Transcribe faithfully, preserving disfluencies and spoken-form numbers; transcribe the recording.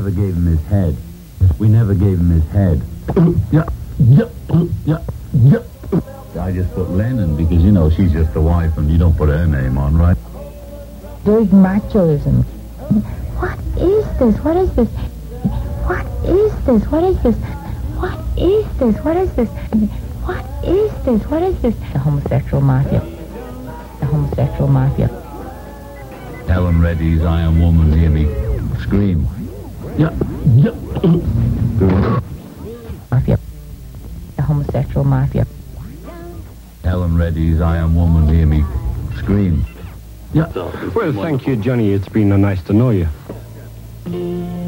never gave him his head. We never gave him his head. Yeah, yeah, yeah, yeah. I just put Lennon because, you know, she's just the wife and you don't put her name on, right? There's machoism. What is this? What is this? What is this? What is this? What is this? What is this? What is this? What is this? The homosexual mafia. The homosexual mafia. Helen Reddy's I Am Woman, hear me scream. Yeah, yeah. Mafia. The homosexual mafia. Helen Reddy's I Am Woman, hear me scream. Yeah. Well, thank you, Johnny. It's been uh, nice to know you.